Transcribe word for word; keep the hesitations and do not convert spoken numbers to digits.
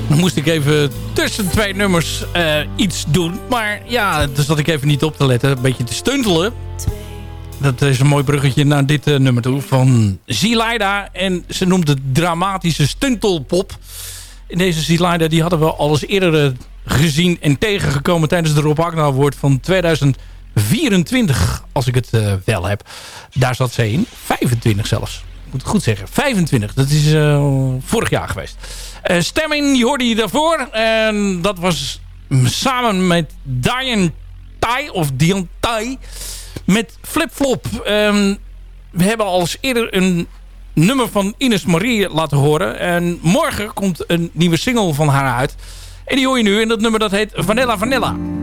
Dan moest ik even tussen twee nummers uh, iets doen. Maar ja, daar zat ik even niet op te letten. Een beetje te stuntelen. Dat is een mooi bruggetje naar dit uh, nummer toe. Van Zelaida. En ze noemt het dramatische stuntelpop. En deze Zelaida die hadden we al eens eerder uh, gezien en tegengekomen tijdens de Rob Agda Award van tweeduizend vierentwintig. Als ik het uh, wel heb. Daar zat ze in. vijfentwintig zelfs. Ik moet het goed zeggen. vijfentwintig. Dat is uh, vorig jaar geweest. Uh, stemming, die hoorde je daarvoor. En dat was samen met Diane Tai. Of Diane Tai. Met Flip Flop. Um, we hebben al eens eerder een nummer van Ines Marie laten horen. En morgen komt een nieuwe single van haar uit. En die hoor je nu. En dat nummer dat heet Vanilla Vanilla.